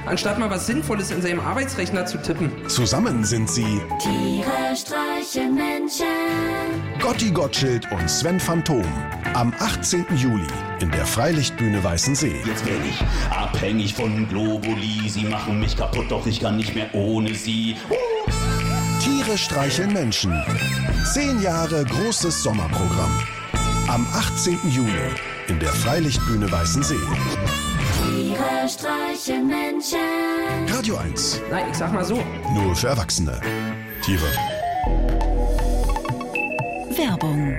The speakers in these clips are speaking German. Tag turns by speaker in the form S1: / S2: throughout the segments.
S1: anstatt mal was Sinnvolles in seinem Arbeitsrechner zu tippen.
S2: Zusammen sind sie
S3: Tiere streichen Menschen.
S2: Gotti Gottschild und Sven Phantom. Am 18. Juli in der Freilichtbühne Weißensee.
S4: Jetzt bin ich abhängig von Globuli. Sie machen mich kaputt, doch ich kann nicht mehr ohne sie.
S2: Tiere streicheln Menschen. 10 Jahre großes Sommerprogramm. Am 18. Juli in der Freilichtbühne Weißensee.
S3: Tiere streichen Menschen.
S2: Radio 1.
S1: Nein, ich sag mal so.
S2: Nur für Erwachsene. Tiere.
S5: Werbung.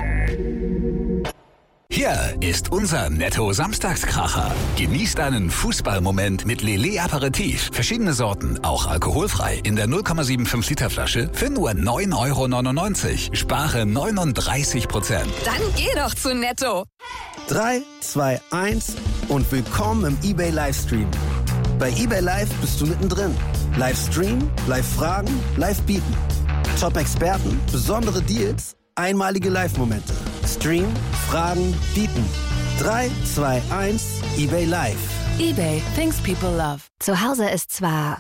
S6: Hier ist unser Netto-Samstagskracher. Genießt einen Fußballmoment mit Lele Aperitif. Verschiedene Sorten, auch alkoholfrei, in der 0,75 Liter Flasche für nur 9,99 €. Spare 39%.
S5: Dann geh doch zu Netto.
S7: 3, 2, 1 und willkommen im eBay Livestream. Bei eBay Live bist du mittendrin. Livestream, Live-Fragen, Live-Bieten. Top-Experten, besondere Deals, einmalige Live-Momente. Stream, Fragen, Bieten. 3, 2, 1, eBay Live.
S5: eBay, things people love.
S8: Zu Hause ist zwar...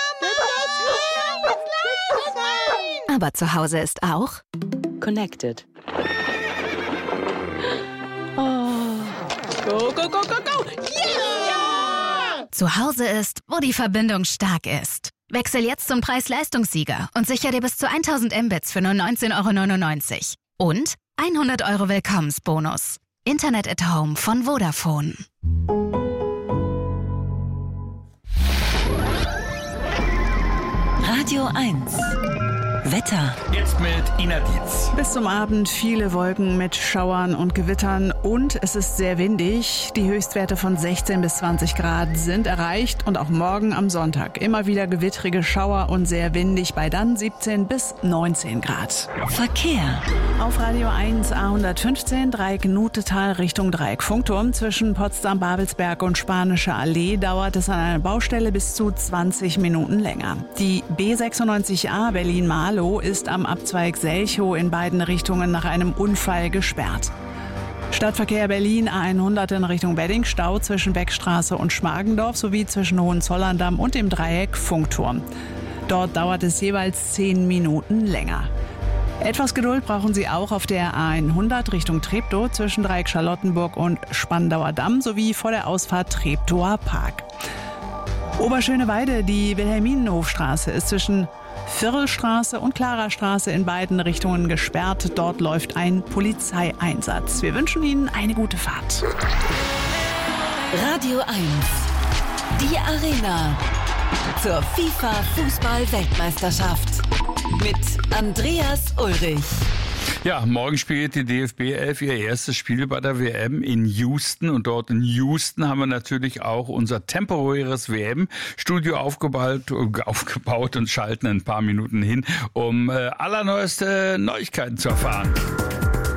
S8: Aber zu Hause ist auch...
S9: Connected. Oh. Go, go, go, go, go! Yeah!
S8: Zu Hause ist, wo die Verbindung stark ist. Wechsel jetzt zum Preis-Leistungssieger und sichere dir bis zu 1000 Mbits für nur 19,99 € Und 100 € Willkommensbonus. Internet at Home von Vodafone.
S5: Radio 1. Wetter.
S10: Jetzt mit Ina Dietz.
S11: Bis zum Abend viele Wolken mit Schauern und Gewittern und es ist sehr windig. Die Höchstwerte von 16 bis 20 Grad sind erreicht und auch morgen am Sonntag immer wieder gewittrige Schauer und sehr windig bei dann 17 bis 19 Grad.
S5: Verkehr.
S11: Auf Radio 1 A115 Dreieck Nutetal Richtung Dreieck Funkturm zwischen Potsdam-Babelsberg und Spanische Allee dauert es an einer Baustelle bis zu 20 Minuten länger. Die B96A Berlin-Marlow ist am Abzweig Selchow in beiden Richtungen nach einem Unfall gesperrt. Stadtverkehr Berlin A100 in Richtung Wedding, Stau zwischen Beckstraße und Schmargendorf sowie zwischen Hohenzollern-Damm und dem Dreieck Funkturm. Dort dauert es jeweils 10 Minuten länger. Etwas Geduld brauchen Sie auch auf der A100 Richtung Treptow zwischen Dreieck Charlottenburg und Spandauer Damm sowie vor der Ausfahrt Treptower Park. Oberschöneweide, die Wilhelminenhofstraße ist zwischen Vierlstraße und Klarastraße in beiden Richtungen gesperrt. Dort läuft ein Polizeieinsatz. Wir wünschen Ihnen eine gute Fahrt.
S5: Radio 1. Die Arena. Zur FIFA-Fußball-Weltmeisterschaft. Mit Andreas Ulrich.
S10: Ja, morgen spielt die DFB 11 ihr erstes Spiel bei der WM in Houston. Und dort in Houston haben wir natürlich auch unser temporäres WM-Studio aufgebaut und schalten ein paar Minuten hin, um allerneueste Neuigkeiten zu erfahren.